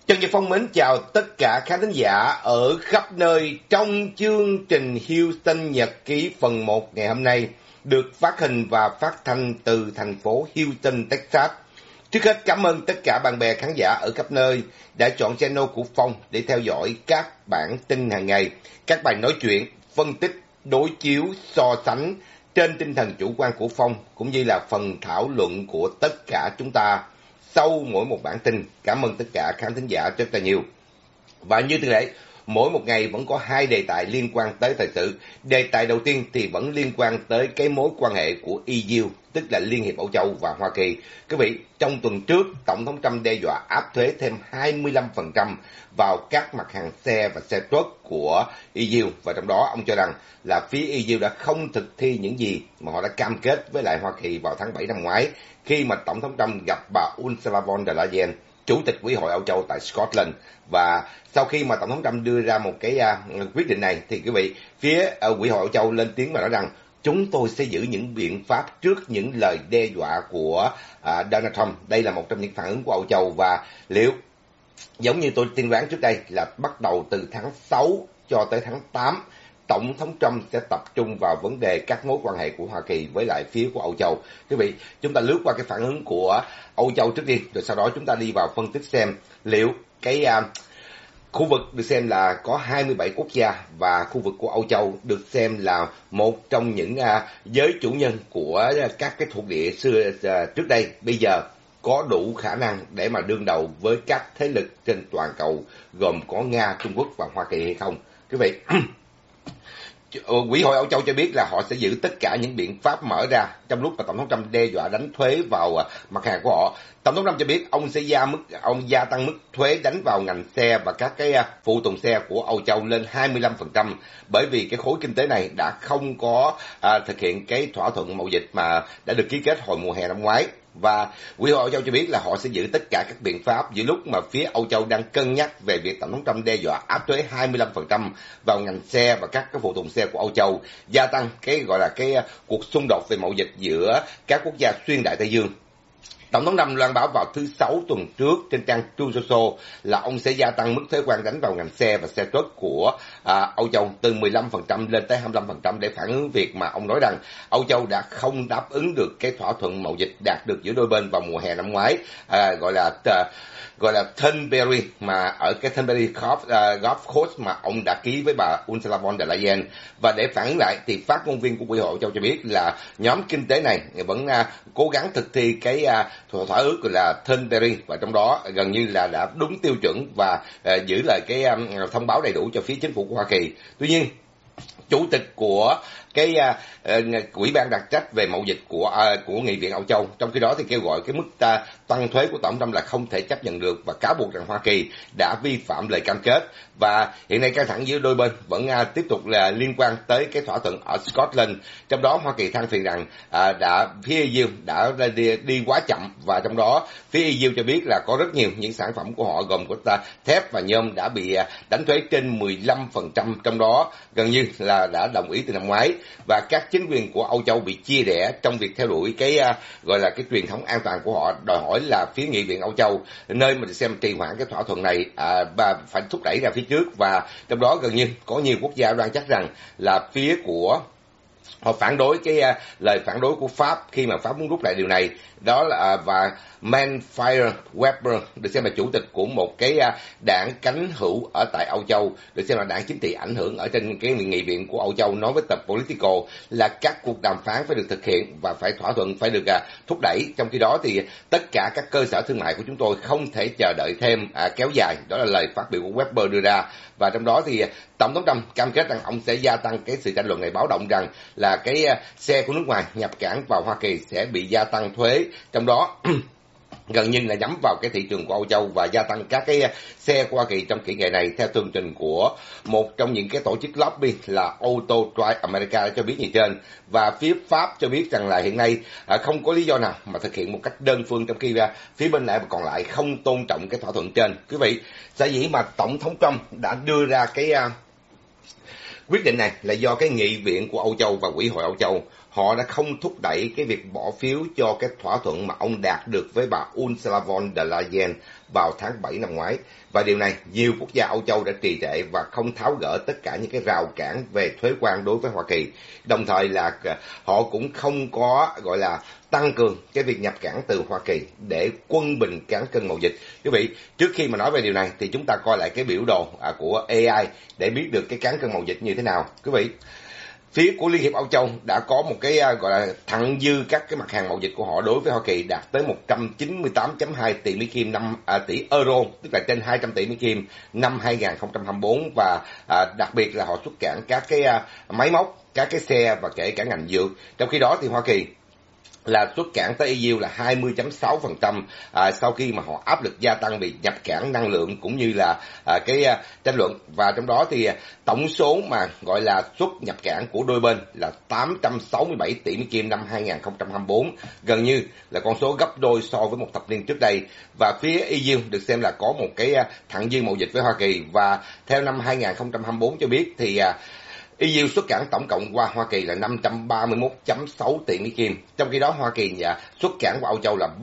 Trần Nhật Phong mến chào tất cả khán thính giả ở khắp nơi trong chương trình Houston Nhật ký phần 1 ngày hôm nay được phát hình và phát thanh từ thành phố Houston, Texas. Trước hết cảm ơn tất cả bạn bè khán giả ở khắp nơi đã chọn channel của Phong để theo dõi các bản tin hàng ngày, các bài nói chuyện, phân tích, đối chiếu, so sánh trên tinh thần chủ quan của Phong cũng như là phần thảo luận của tất cả chúng ta sau mỗi một bản tin. Cảm ơn tất cả khán thính giả rất là nhiều. Và như thường lệ, mỗi một ngày vẫn có 2 đề tài liên quan tới thời sự. Đề tài đầu tiên thì vẫn liên quan tới cái mối quan hệ của EU, tức là Liên hiệp Âu Châu và Hoa Kỳ. Quý vị, trong tuần trước, Tổng thống Trump đe dọa áp thuế thêm 25% vào các mặt hàng xe và xe truck của EU. Và trong đó, ông cho rằng là phía EU đã không thực thi những gì mà họ đã cam kết với lại Hoa Kỳ vào tháng 7 năm ngoái, khi mà Tổng thống Trump gặp bà Ursula von der Leyen, Chủ tịch Ủy hội Âu Châu tại Scotland. Và sau khi mà Tổng thống Trump đưa ra một cái quyết định này thì quý vị, phía Ủy hội Âu Châu lên tiếng và nói rằng chúng tôi sẽ giữ những biện pháp trước những lời đe dọa của Donald Trump. Đây là một trong những phản ứng của Âu Châu, và liệu giống như tôi tiên đoán trước đây là bắt đầu từ tháng 6 cho tới tháng 8, Tổng thống Trump sẽ tập trung vào vấn đề các mối quan hệ của Hoa Kỳ với lại phía của Âu Châu. Quý vị, chúng ta lướt qua cái phản ứng của Âu Châu trước đi, rồi sau đó chúng ta đi vào phân tích xem liệu cái khu vực được xem là có 27 quốc gia và khu vực của Âu Châu được xem là một trong những giới chủ nhân của các cái thuộc địa xưa trước đây, bây giờ có đủ khả năng để mà đương đầu với các thế lực trên toàn cầu gồm có Nga, Trung Quốc và Hoa Kỳ hay không. Quý vị, Ủy hội Âu Châu cho biết là họ sẽ giữ tất cả những biện pháp mở ra trong lúc mà Tổng thống Trump đe dọa đánh thuế vào mặt hàng của họ. Tổng thống Trump cho biết ông sẽ gia tăng mức thuế đánh vào ngành xe và các cái phụ tùng xe của Âu Châu lên 25%, bởi vì cái khối kinh tế này đã không có thực hiện cái thỏa thuận mậu dịch mà đã được ký kết hồi mùa hè năm ngoái. Và Ủy hội Âu Châu cho biết là họ sẽ giữ tất cả các biện pháp giữa lúc mà phía Âu Châu đang cân nhắc về việc Tổng thống Trump đe dọa áp thuế 25% vào ngành xe và các cái phụ tùng xe của Âu Châu, gia tăng cái gọi là cái cuộc xung đột về mậu dịch giữa các quốc gia xuyên Đại Tây Dương. Tổng thống Trump loan báo vào thứ Sáu tuần trước trên trang Truth Social là ông sẽ gia tăng mức thuế quan đánh vào ngành xe và xe truck của Âu Châu từ 15% lên tới 25% để phản ứng việc mà ông nói rằng Âu Châu đã không đáp ứng được cái thỏa thuận mậu dịch đạt được giữa đôi bên vào mùa hè năm ngoái, gọi là Thunberry, mà ở cái Thunberry Golf Course mà ông đã ký với bà Ursula von der Leyen. Và để phản ứng lại thì phát ngôn viên của Ủy hội Âu Châu cho biết là nhóm kinh tế này vẫn cố gắng thực thi cái thỏa ước là Thunberry, và trong đó gần như là đã đúng tiêu chuẩn và giữ lại cái thông báo đầy đủ cho phía chính phủ của Hoa Kỳ. Tuy nhiên, chủ tịch của cái ủy ban đặc trách về mậu dịch của Nghị viện Âu Châu trong khi đó thì kêu gọi cái mức tăng thuế của Tổng thống là không thể chấp nhận được và cáo buộc rằng Hoa Kỳ đã vi phạm lời cam kết. Và hiện nay căng thẳng giữa đôi bên vẫn tiếp tục là liên quan tới cái thỏa thuận ở Scotland. Trong đó Hoa Kỳ than phiền rằng phía EU đã đi quá chậm, và trong đó phía EU cho biết là có rất nhiều những sản phẩm của họ gồm có thép và nhôm đã bị đánh thuế trên 15%, trong đó gần như là đã đồng ý từ năm ngoái. Và các chính quyền của Âu Châu bị chia rẽ trong việc theo đuổi cái gọi là cái truyền thống an toàn của họ, đòi hỏi là phía Nghị viện Âu Châu nơi mà xem trì hoãn cái thỏa thuận này và phải thúc đẩy ra phía trước. Và trong đó gần như có nhiều quốc gia đoán chắc rằng là phía của họ phản đối cái lời phản đối của Pháp khi mà Pháp muốn rút lại điều này. Đó là và Manfred Weber được xem là chủ tịch của một cái đảng cánh hữu ở tại Âu Châu, được xem là đảng chính trị ảnh hưởng ở trên cái nghị viện của Âu Châu, nói với tờ Politico là các cuộc đàm phán phải được thực hiện và phải thỏa thuận phải được thúc đẩy. Trong khi đó thì tất cả các cơ sở thương mại của chúng tôi không thể chờ đợi thêm kéo dài. Đó là lời phát biểu của Weber đưa ra. Và trong đó thì Tổng thống Trump cam kết rằng ông sẽ gia tăng cái sự tranh luận này, báo động rằng là cái xe của nước ngoài nhập cảng vào Hoa Kỳ sẽ bị gia tăng thuế, trong đó gần như là nhắm vào cái thị trường của Âu Châu và gia tăng các cái xe của Hoa Kỳ trong kỷ nghệ này, theo tường trình của một trong những cái tổ chức lobby là Auto Drive America cho biết như trên. Và phía Pháp cho biết rằng là hiện nay không có lý do nào mà thực hiện một cách đơn phương, trong khi phía bên lại còn lại không tôn trọng cái thỏa thuận trên. Quý vị, sở dĩ mà Tổng thống Trump đã đưa ra cái quyết định này là do cái nghị viện của Âu Châu và Ủy hội Âu Châu họ đã không thúc đẩy cái việc bỏ phiếu cho cái thỏa thuận mà ông đạt được với bà Ursula von der Leyen vào tháng 7 năm ngoái. Và điều này, nhiều quốc gia Âu Châu đã trì trệ và không tháo gỡ tất cả những cái rào cản về thuế quan đối với Hoa Kỳ. Đồng thời là họ cũng không có gọi là tăng cường cái việc nhập cảng từ Hoa Kỳ để quân bình cán cân mậu dịch. Quý vị, trước khi mà nói về điều này thì chúng ta coi lại cái biểu đồ của AI để biết được cái cán cân mậu dịch như thế nào. Quý vị, phía của Liên hiệp Âu Châu đã có một cái gọi là thặng dư các cái mặt hàng mậu dịch của họ đối với Hoa Kỳ đạt tới 198,2 tỷ Mỹ Kim tỷ euro, tức là trên 200 tỷ Mỹ Kim năm 2024, và đặc biệt là họ xuất cảng các cái máy móc, các cái xe và kể cả ngành dược. Trong khi đó thì Hoa Kỳ là xuất cảng tới EU là 20,6% sau khi mà họ áp lực gia tăng bị nhập cảng năng lượng cũng như là cái tranh luận. Và trong đó thì tổng số mà gọi là xuất nhập cảng của đôi bên là 867 tỷ Mỹ Kim năm 2024, gần như là con số gấp đôi so với một thập niên trước đây. Và phía EU được xem là có một cái thặng dư mậu dịch với Hoa Kỳ, và theo năm 2024 cho biết thì EU xuất cảng tổng cộng qua Hoa Kỳ là 531,6 tỷ Mỹ Kim. Trong khi đó Hoa Kỳ xuất cảng qua Âu Châu là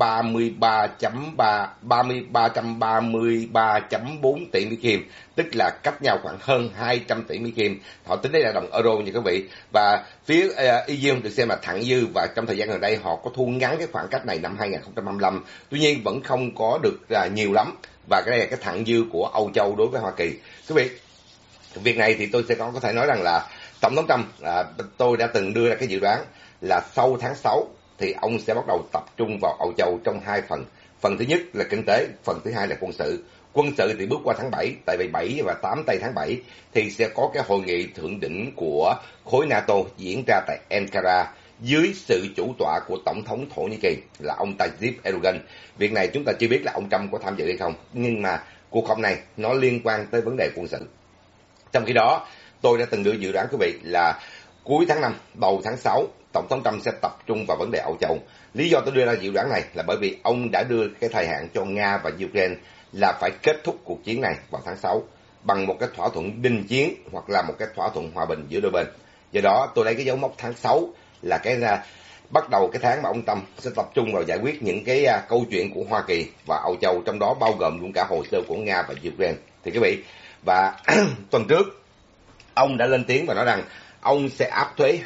333,4 tỷ Mỹ Kim, tức là cách nhau khoảng hơn 200 tỷ Mỹ Kim. Họ tính đây là đồng euro nha quý vị. Và phía EU được xem là thặng dư, và trong thời gian gần đây họ có thu ngắn cái khoảng cách này năm 2025. Tuy nhiên vẫn không có được nhiều lắm. Và cái đây là cái thặng dư của Âu Châu đối với Hoa Kỳ. Quý vị, việc này thì tôi sẽ có thể nói rằng là Tổng thống Trump, tôi đã từng đưa ra cái dự đoán là sau tháng 6 thì ông sẽ bắt đầu tập trung vào Âu Châu trong hai phần. Phần thứ nhất là kinh tế, phần thứ hai là quân sự. Quân sự thì bước qua tháng 7, tại vì 7 và 8 tây tháng 7 thì sẽ có cái hội nghị thượng đỉnh của khối NATO diễn ra tại Ankara dưới sự chủ tọa của Tổng thống Thổ Nhĩ Kỳ là ông Tayyip Erdogan. Việc này chúng ta chưa biết là ông Trump có tham dự hay không, nhưng mà cuộc họp này nó liên quan tới vấn đề quân sự. Trong khi đó, tôi đã từng đưa dự đoán quý vị là cuối tháng 5, đầu tháng 6, Tổng thống Trump sẽ tập trung vào vấn đề Âu Châu. Lý do tôi đưa ra dự đoán này là bởi vì ông đã đưa cái thời hạn cho Nga và Ukraine là phải kết thúc cuộc chiến này vào tháng 6 bằng một cái thỏa thuận đình chiến hoặc là một cái thỏa thuận hòa bình giữa đôi bên. Do đó, tôi lấy cái dấu mốc tháng 6 là cái bắt đầu cái tháng mà ông Trump sẽ tập trung vào giải quyết những cái câu chuyện của Hoa Kỳ và Âu Châu, trong đó bao gồm luôn cả hồ sơ của Nga và Ukraine. Thì quý vị, và tuần trước, ông đã lên tiếng và nói rằng ông sẽ áp thuế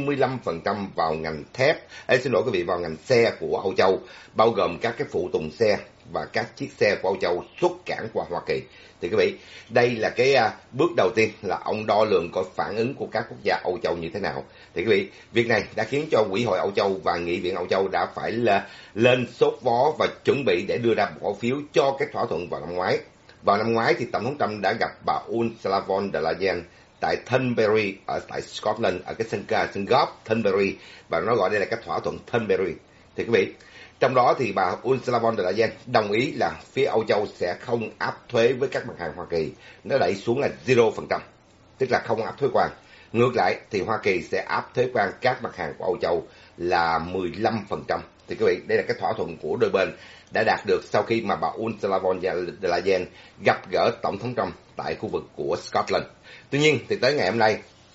25% vào ngành thép, vào ngành xe của Âu Châu, bao gồm các cái phụ tùng xe và các chiếc xe của Âu Châu xuất cảng qua Hoa Kỳ. Thì quý vị, đây là cái bước đầu tiên là ông đo lường coi phản ứng của các quốc gia Âu Châu như thế nào. Thì quý vị, việc này đã khiến cho Ủy hội Âu Châu và Nghị viện Âu Châu đã phải lên sốt vó và chuẩn bị để đưa ra bỏ phiếu cho cái thỏa thuận vào năm ngoái. Vào năm ngoái thì Tổng thống Trump đã gặp bà Ursula von der Leyen tại Thunberry ở tại Scotland, ở cái sân golf Thunberry, và nó gọi đây là cái thỏa thuận Thunberry. Thì quý vị, trong đó thì bà Ursula von der Leyen đồng ý là phía Âu Châu sẽ không áp thuế với các mặt hàng Hoa Kỳ, nó đẩy xuống là 0%, tức là không áp thuế quan. Ngược lại thì Hoa Kỳ sẽ áp thuế quan các mặt hàng của Âu Châu là 15%. Thì quý vị, đây là cái thỏa thuận của đôi bên đã đạt được sau khi mà bà Ursula von der Leyen gặp gỡ Tổng thống Trump tại khu vực của Scotland. Tuy nhiên thì tới ngày hôm nay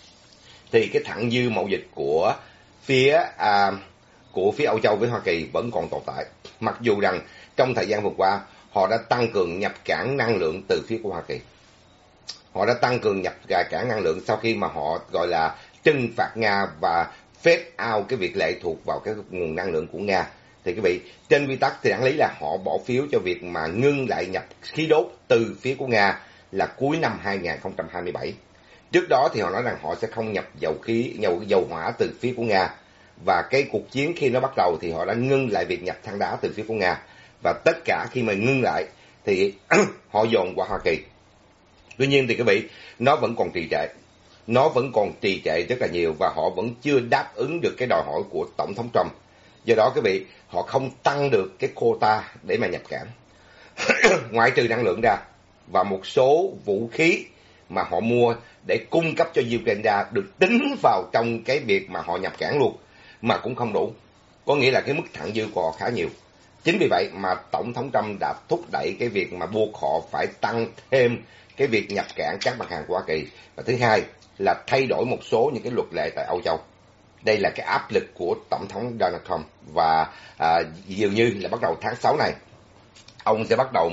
thì cái thặng dư mậu dịch của phía Âu Châu với Hoa Kỳ vẫn còn tồn tại, mặc dù rằng trong thời gian vừa qua họ đã tăng cường nhập cảng năng lượng từ phía của Hoa Kỳ. Họ đã tăng cường nhập cảng năng lượng sau khi mà họ gọi là trừng phạt Nga và phase out cái việc lệ thuộc vào cái nguồn năng lượng của Nga. Thì quý vị, trên quy tắc thì đáng lý là họ bỏ phiếu cho việc mà ngưng lại nhập khí đốt từ phía của Nga là cuối năm 2027. Trước đó thì họ nói rằng họ sẽ không nhập dầu hỏa từ phía của Nga. Và cái cuộc chiến khi nó bắt đầu thì họ đã ngưng lại việc nhập than đá từ phía của Nga. Và tất cả khi mà ngưng lại thì họ dồn qua Hoa Kỳ. Tuy nhiên thì quý vị, nó vẫn còn trì trệ. Nó vẫn còn trì trệ rất là nhiều và họ vẫn chưa đáp ứng được cái đòi hỏi của Tổng thống Trump. Do đó quý vị, họ không tăng được cái quota để mà nhập cảng. Ngoại trừ năng lượng ra và một số vũ khí mà họ mua để cung cấp cho Ukraine được tính vào trong cái việc mà họ nhập cảng luôn, mà cũng không đủ. Có nghĩa là cái mức thặng dư của họ khá nhiều. Chính vì vậy mà Tổng thống Trump đã thúc đẩy cái việc mà buộc họ phải tăng thêm cái việc nhập cảng các mặt hàng của Hoa Kỳ. Và thứ hai là thay đổi một số những cái luật lệ tại Âu Châu. đây là cái áp lực của Tổng thống Donald Trump và dường như là bắt đầu tháng 6 này, ông sẽ bắt đầu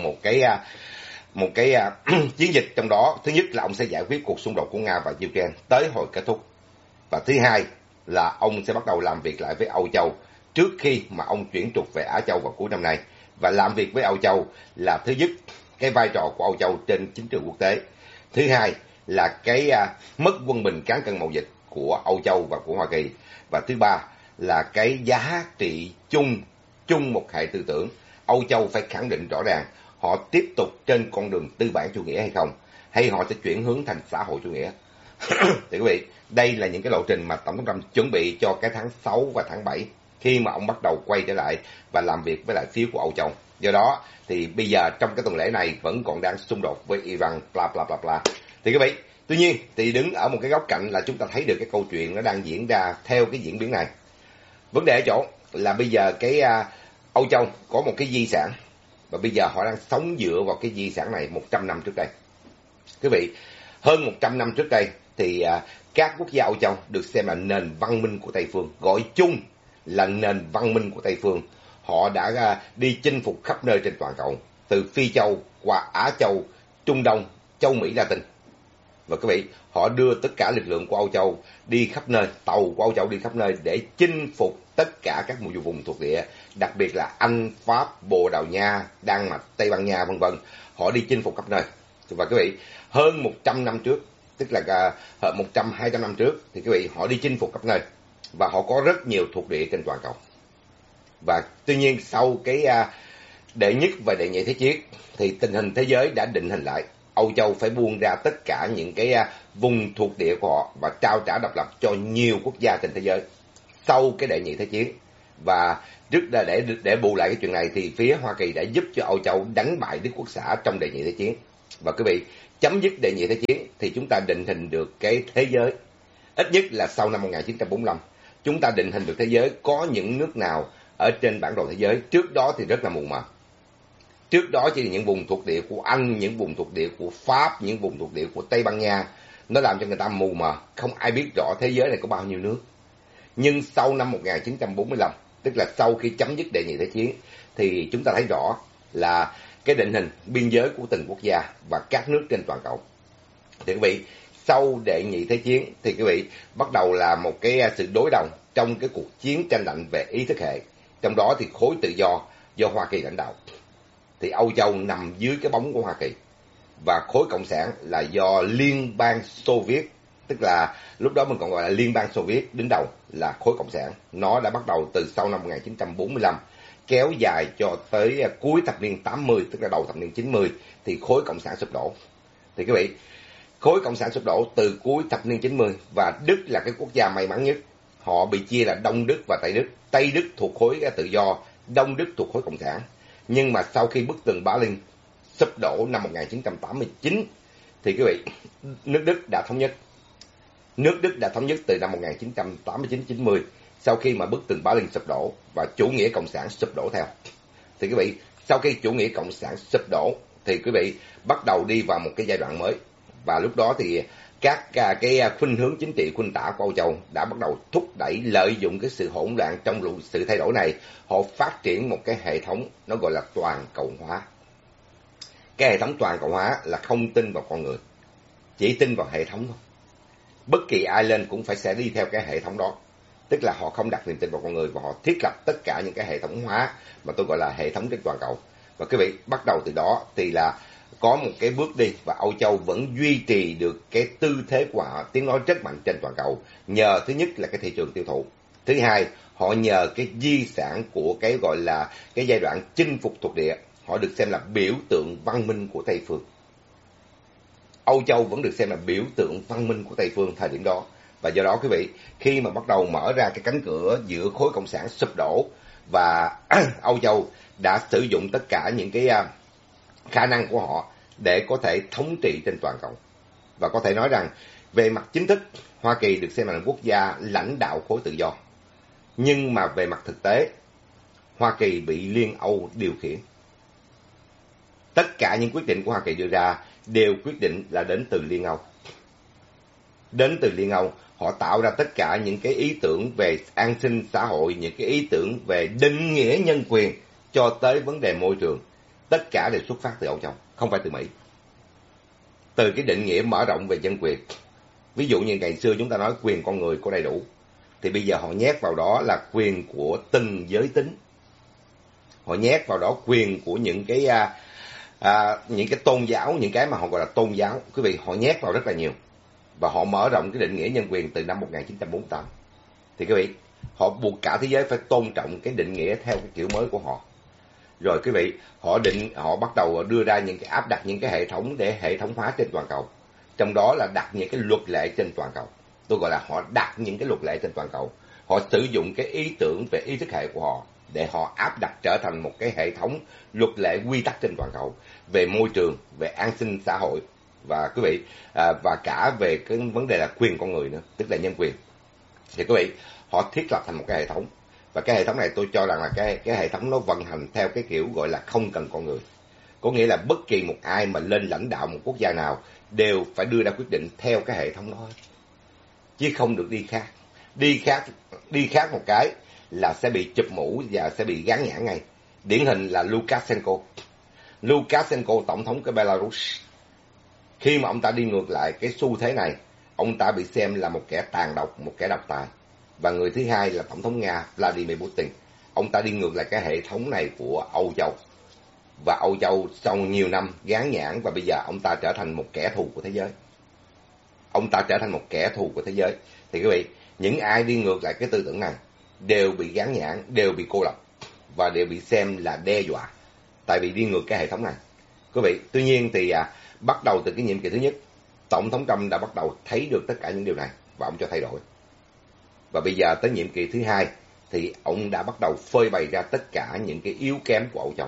một cái chiến dịch, trong đó thứ nhất là ông sẽ giải quyết cuộc xung đột của Nga và Ukraine tới hồi kết thúc, và thứ hai là ông sẽ bắt đầu làm việc lại với Âu Châu trước khi mà ông chuyển trục về Á Châu vào cuối năm nay. Và làm việc với Âu Châu là thứ nhất cái vai trò của Âu Châu trên chính trường quốc tế, thứ hai là cái mất quân bình cán cân mậu dịch của Âu Châu và của Hoa Kỳ, và thứ ba là cái giá trị chung một hệ tư tưởng. Âu Châu phải khẳng định rõ ràng họ tiếp tục trên con đường tư bản chủ nghĩa hay không, hay họ sẽ chuyển hướng thành xã hội chủ nghĩa. Thì quý vị, đây là những cái lộ trình mà Tổng thống Trump chuẩn bị cho cái tháng 6 và tháng 7 khi mà ông bắt đầu quay trở lại và làm việc với lại phía của Âu Châu. Do đó thì bây giờ trong cái tuần lễ này vẫn còn đang xung đột với Iran, bla bla bla bla. Thì quý vị, tuy nhiên thì đứng ở một cái góc cạnh là chúng ta thấy được cái câu chuyện nó đang diễn ra theo cái diễn biến này. Vấn đề ở chỗ là bây giờ cái Âu Châu có một cái di sản, và bây giờ họ đang sống dựa vào cái di sản này 100 năm trước đây. Quý vị, hơn 100 năm trước đây thì các quốc gia Âu Châu được xem là nền văn minh của Tây Phương, gọi chung là nền văn minh của Tây Phương. Họ đã đi chinh phục khắp nơi trên toàn cầu, từ Phi Châu qua Á Châu, Trung Đông, Châu Mỹ Latin. Và quý vị, họ đưa tất cả lực lượng của Âu Châu đi khắp nơi, tàu của Âu Châu đi khắp nơi để chinh phục tất cả các vùng thuộc địa, đặc biệt là Anh, Pháp, Bồ Đào Nha, Đan Mạch, Tây Ban Nha vân vân. Họ đi chinh phục khắp nơi. Và quý vị, hơn 100 năm trước, tức là 100-200 năm trước thì quý vị, họ đi chinh phục khắp nơi và họ có rất nhiều thuộc địa trên toàn cầu. Và tuy nhiên sau cái đệ nhất và đệ nhị thế chiến thì tình hình thế giới đã định hình lại. Âu Châu phải buông ra tất cả những cái vùng thuộc địa của họ và trao trả độc lập cho nhiều quốc gia trên thế giới sau cái đệ nhị thế chiến. Và để bù lại cái chuyện này thì phía Hoa Kỳ đã giúp cho Âu Châu đánh bại Đức Quốc xã trong đệ nhị thế chiến. Và quý vị, chấm dứt đệ nhị thế chiến thì chúng ta định hình được cái thế giới, ít nhất là sau năm 1945, chúng ta định hình được thế giới có những nước nào ở trên bản đồ thế giới. Trước đó thì rất là mù mờ. Trước đó chỉ là những vùng thuộc địa của Anh, những vùng thuộc địa của Pháp, những vùng thuộc địa của Tây Ban Nha. Nó làm cho người ta mù mờ, không ai biết rõ thế giới này có bao nhiêu nước. Nhưng sau năm 1945, tức là sau khi chấm dứt đệ nhị thế chiến, thì chúng ta thấy rõ là cái định hình biên giới của từng quốc gia và các nước trên toàn cầu. Thì quý vị, sau đệ nhị thế chiến thì quý vị bắt đầu là một cái sự đối đầu trong cái cuộc chiến tranh lạnh về ý thức hệ. Trong đó thì khối tự do Hoa Kỳ lãnh đạo. Thì Âu Châu nằm dưới cái bóng của Hoa Kỳ, và khối cộng sản là do Liên bang Xô Viết, tức là lúc đó mình còn gọi là Liên bang Xô Viết đứng đầu là khối cộng sản. Nó đã bắt đầu từ sau năm 1945, kéo dài cho tới cuối thập niên 80, tức là đầu thập niên 90 thì khối cộng sản sụp đổ. Thì quý vị, khối cộng sản sụp đổ từ cuối thập niên 90 và Đức là cái quốc gia may mắn nhất. Họ bị chia là Đông Đức và Tây Đức. Tây Đức thuộc khối tự do, Đông Đức thuộc khối cộng sản. Nhưng mà sau khi bức tường Berlin sụp đổ năm 1989 thì quý vị, nước Đức đã thống nhất. Nước Đức đã thống nhất từ năm 1989-90 sau khi mà bức tường Berlin sụp đổ và chủ nghĩa cộng sản sụp đổ theo. Thì quý vị, sau khi chủ nghĩa cộng sản sụp đổ thì quý vị bắt đầu đi vào một cái giai đoạn mới. Và lúc đó thì các cái khuynh hướng chính trị khuynh tả của Âu Châu đã bắt đầu thúc đẩy, lợi dụng cái sự hỗn loạn trong sự thay đổi này, họ phát triển một cái hệ thống nó gọi là toàn cầu hóa. Cái hệ thống toàn cầu hóa là không tin vào con người, chỉ tin vào hệ thống thôi. Bất kỳ ai lên cũng sẽ đi theo cái hệ thống đó. Tức là họ không đặt niềm tin vào con người và họ thiết lập tất cả những cái hệ thống hóa mà tôi gọi là hệ thống trên toàn cầu. Và quý vị, bắt đầu từ đó thì là có một cái bước đi và Âu Châu vẫn duy trì được cái tư thế của họ, tiếng nói rất mạnh trên toàn cầu. Nhờ thứ nhất là cái thị trường tiêu thụ. Thứ hai, họ nhờ cái di sản của cái gọi là cái giai đoạn chinh phục thuộc địa. Họ được xem là biểu tượng văn minh của Tây Phương. Âu Châu vẫn được xem là biểu tượng văn minh của Tây Phương thời điểm đó. Và do đó quý vị, khi mà bắt đầu mở ra cái cánh cửa giữa khối cộng sản sụp đổ và Âu Châu đã sử dụng tất cả những cái khả năng của họ để có thể thống trị trên toàn cầu. Và có thể nói rằng về mặt chính thức, Hoa Kỳ được xem là quốc gia lãnh đạo khối tự do. Nhưng mà về mặt thực tế, Hoa Kỳ bị Liên Âu điều khiển. Tất cả những quyết định của Hoa Kỳ đưa ra đều quyết định là đến từ Liên Âu. Đến từ Liên Âu, họ tạo ra tất cả những cái ý tưởng về an sinh xã hội, những cái ý tưởng về định nghĩa nhân quyền cho tới vấn đề môi trường. Tất cả đều xuất phát từ Âu Châu, không phải từ Mỹ. Từ cái định nghĩa mở rộng về nhân quyền. Ví dụ như ngày xưa chúng ta nói quyền con người có đầy đủ, thì bây giờ họ nhét vào đó là quyền của từng giới tính. Họ nhét vào đó quyền của những cái tôn giáo, những cái mà họ gọi là tôn giáo. Quý vị, họ nhét vào rất là nhiều. Và họ mở rộng cái định nghĩa nhân quyền từ năm 1948. Thì quý vị, họ buộc cả thế giới phải tôn trọng cái định nghĩa theo cái kiểu mới của họ. Rồi quý vị, họ bắt đầu đưa ra những cái áp đặt những cái hệ thống để hệ thống hóa trên toàn cầu. Trong đó là đặt những cái luật lệ trên toàn cầu. Tôi gọi là họ đặt những cái luật lệ trên toàn cầu. Họ sử dụng cái ý tưởng về ý thức hệ của họ để họ áp đặt trở thành một cái hệ thống luật lệ quy tắc trên toàn cầu về môi trường, về an sinh xã hội và quý vị và cả về cái vấn đề là quyền con người nữa, tức là nhân quyền. Thì quý vị, họ thiết lập thành một cái hệ thống, và cái hệ thống này tôi cho rằng là cái hệ thống nó vận hành theo cái kiểu gọi là không cần con người. Có nghĩa là bất kỳ một ai mà lên lãnh đạo một quốc gia nào đều phải đưa ra quyết định theo cái hệ thống đó, chứ không được đi khác. Đi khác một cái là sẽ bị chụp mũ và sẽ bị gán nhãn ngay. Điển hình là Lukashenko. Lukashenko, tổng thống của Belarus. Khi mà ông ta đi ngược lại cái xu thế này, ông ta bị xem là một kẻ tàn độc, một kẻ độc tài. Và người thứ hai là tổng thống Nga Vladimir Putin. Ông ta đi ngược lại cái hệ thống này của Âu Châu. Và Âu Châu sau nhiều năm gán nhãn, và bây giờ ông ta trở thành một kẻ thù của thế giới. Ông ta trở thành một kẻ thù của thế giới. Thì quý vị, những ai đi ngược lại cái tư tưởng này đều bị gán nhãn, đều bị cô lập và đều bị xem là đe dọa, tại vì đi ngược cái hệ thống này. Quý vị, tuy nhiên thì bắt đầu từ cái nhiệm kỳ thứ nhất, Tổng thống Trump đã bắt đầu thấy được tất cả những điều này và ông cho thay đổi. Và bây giờ tới nhiệm kỳ thứ hai thì ông đã bắt đầu phơi bày ra tất cả những cái yếu kém của Âu Châu.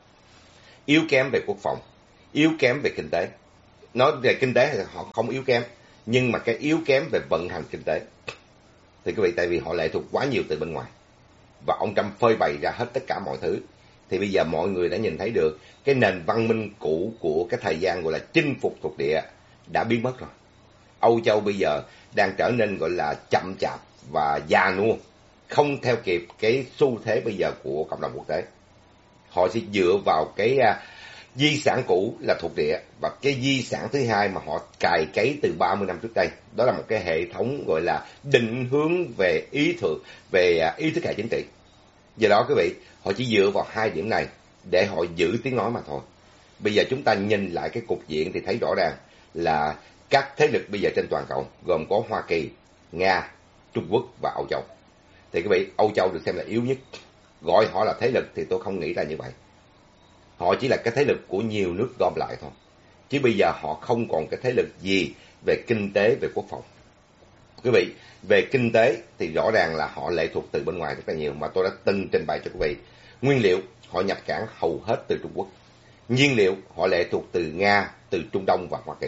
Yếu kém về quốc phòng, yếu kém về kinh tế. Nói về kinh tế thì họ không yếu kém, nhưng mà cái yếu kém về vận hành kinh tế. Thì quý vị, tại vì họ lệ thuộc quá nhiều từ bên ngoài. Và ông Trump phơi bày ra hết tất cả mọi thứ. Thì bây giờ mọi người đã nhìn thấy được cái nền văn minh cũ của cái thời gian gọi là chinh phục thuộc địa đã biến mất rồi. Âu Châu bây giờ đang trở nên gọi là chậm chạp và già nua, không theo kịp cái xu thế bây giờ của cộng đồng quốc tế. Họ sẽ dựa vào cái di sản cũ là thuộc địa, và cái di sản thứ hai mà họ cài cấy từ 30 năm trước đây, đó là một cái hệ thống gọi là định hướng về ý thức hệ chính trị. Do đó quý vị, họ chỉ dựa vào hai điểm này để họ giữ tiếng nói mà thôi. Bây giờ chúng ta nhìn lại cái cục diện thì thấy rõ ràng là các thế lực bây giờ trên toàn cầu gồm có Hoa Kỳ, Nga, Trung Quốc và Âu Châu. Thì quý vị, Âu Châu được xem là yếu nhất. Gọi họ là thế lực thì tôi không nghĩ là như vậy. Họ chỉ là cái thế lực của nhiều nước gom lại thôi. Chứ bây giờ họ không còn cái thế lực gì về kinh tế, về quốc phòng. Quý vị, về kinh tế thì rõ ràng là họ lệ thuộc từ bên ngoài rất là nhiều, mà tôi đã từng trình bày cho quý vị. Nguyên liệu họ nhập cảng hầu hết từ Trung Quốc. Nhiên liệu họ lệ thuộc từ Nga, từ Trung Đông và Hoa Kỳ.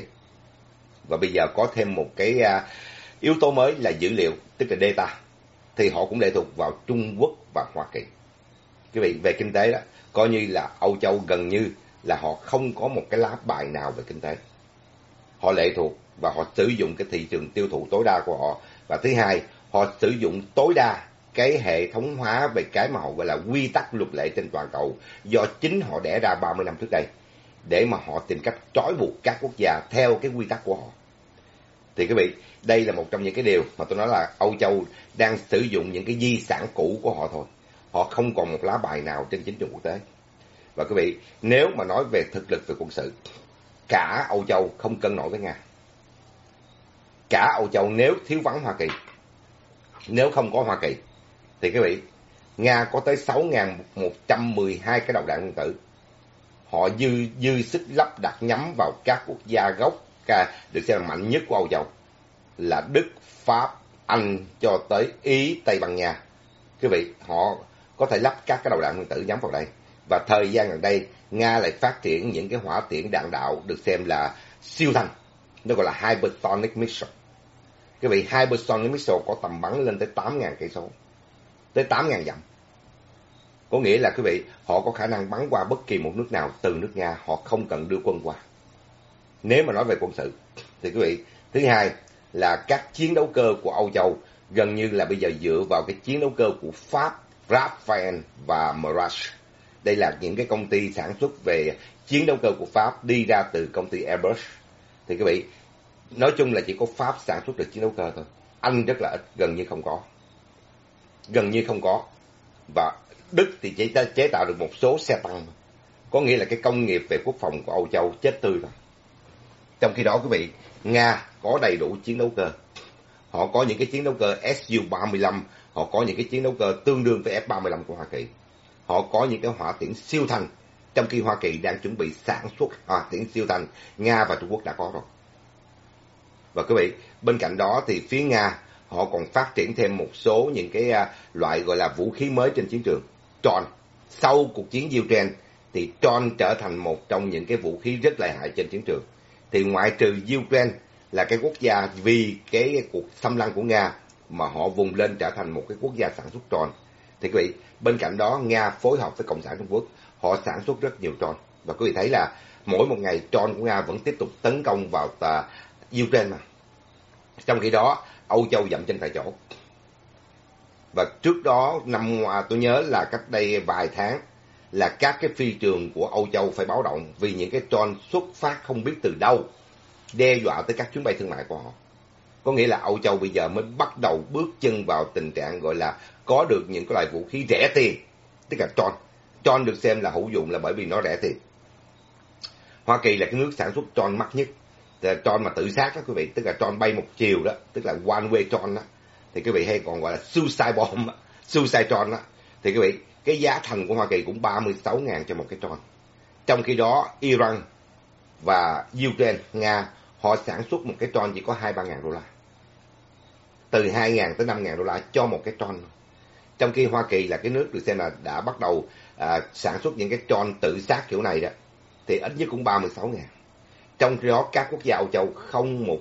Và bây giờ có thêm một cái yếu tố mới là dữ liệu, tức là data. Thì họ cũng lệ thuộc vào Trung Quốc và Hoa Kỳ. Quý vị, về kinh tế đó, coi như là Âu Châu gần như là họ không có một cái lá bài nào về kinh tế. Họ lệ thuộc và họ sử dụng cái thị trường tiêu thụ tối đa của họ. Và thứ hai, họ sử dụng tối đa cái hệ thống hóa về cái mà họ gọi là quy tắc luật lệ trên toàn cầu do chính họ đẻ ra 30 năm trước đây, để mà họ tìm cách trói buộc các quốc gia theo cái quy tắc của họ. Thì quý vị, đây là một trong những cái điều mà tôi nói là Âu Châu đang sử dụng những cái di sản cũ của họ thôi. Họ không còn một lá bài nào trên chính trường quốc tế. Và quý vị, nếu mà nói về thực lực về quân sự, cả Âu Châu không cân nổi với Nga. Cả Âu Châu nếu thiếu vắng Hoa Kỳ, nếu không có Hoa Kỳ, thì quý vị, Nga có tới 6.112 cái đầu đạn nguyên tử. Họ dư sức lắp đặt nhắm vào các quốc gia gốc được xem là mạnh nhất của Âu Châu, là Đức, Pháp, Anh cho tới Ý, Tây Ban Nha. Quý vị, họ có thể lắp các cái đầu đạn nguyên tử nhắm vào đây. Và thời gian gần đây, Nga lại phát triển những cái hỏa tiễn đạn đạo được xem là siêu thanh, nó gọi là hypersonic missile. Quý vị, hypersonic missile có tầm bắn lên tới 8.000 cây số, tới 8.000 dặm. Có nghĩa là quý vị, họ có khả năng bắn qua bất kỳ một nước nào từ nước Nga, họ không cần đưa quân qua. Nếu mà nói về quân sự thì quý vị, thứ hai, là các chiến đấu cơ của Âu Châu gần như là bây giờ dựa vào cái chiến đấu cơ của Pháp, Rafale và Mirage. Đây là những cái công ty sản xuất về chiến đấu cơ của Pháp đi ra từ công ty Airbus. Thì quý vị, nói chung là chỉ có Pháp sản xuất được chiến đấu cơ thôi. Anh rất là ít, gần như không có. Gần như không có. Và Đức thì chỉ chế tạo được một số xe tăng. Có nghĩa là cái công nghiệp về quốc phòng của Âu Châu chết tươi rồi. Trong khi đó quý vị, Nga có đầy đủ chiến đấu cơ. Họ có những cái chiến đấu cơ Su-35, họ có những cái chiến đấu cơ tương đương với F-35 của Hoa Kỳ. Họ có những cái hỏa tiễn siêu thanh, trong khi Hoa Kỳ đang chuẩn bị sản xuất hỏa tiễn siêu thanh, Nga và Trung Quốc đã có rồi. Và quý vị, bên cạnh đó thì phía Nga, họ còn phát triển thêm một số những cái loại gọi là vũ khí mới trên chiến trường. Tron, sau cuộc chiến Ukraine thì Tron trở thành một trong những cái vũ khí rất lợi hại trên chiến trường. Thì ngoại trừ Ukraine là cái quốc gia vì cái cuộc xâm lăng của Nga mà họ vùng lên trở thành một cái quốc gia sản xuất Tron. Thì quý vị, bên cạnh đó Nga phối hợp với Cộng sản Trung Quốc, họ sản xuất rất nhiều Tron. Và quý vị thấy là mỗi một ngày Tron của Nga vẫn tiếp tục tấn công vào Ukraine mà. Trong khi đó, Âu Châu dậm chân tại chỗ. Và trước đó, năm tôi nhớ là cách đây vài tháng, là các cái phi trường của Âu Châu phải báo động vì những cái Tron xuất phát không biết từ đâu, đe dọa tới các chuyến bay thương mại của họ. Có nghĩa là Âu Châu bây giờ mới bắt đầu bước chân vào tình trạng gọi là có được những cái loại vũ khí rẻ tiền, tức là Tron. Tron được xem là hữu dụng là bởi vì nó rẻ tiền. Hoa Kỳ là cái nước sản xuất Tron mắc nhất. Tron mà tự sát đó quý vị, tức là Tron bay một chiều đó, tức là one way Tron đó. Thì quý vị hay còn gọi là suicide bomb, suicide Tron đó. Thì quý vị, cái giá thành của Hoa Kỳ cũng 36.000 cho một cái Tron. Trong khi đó, Iran và Ukraine, Nga, họ sản xuất một cái Tron chỉ có 2-3 ngàn đô la. Từ 2.000 tới 5.000 đô la cho một cái Tron. Trong khi Hoa Kỳ là cái nước được xem là đã bắt đầu sản xuất những cái Tron tự sát kiểu này đó, thì ít nhất cũng 36.000. Trong khi đó các quốc gia Âu Châu không một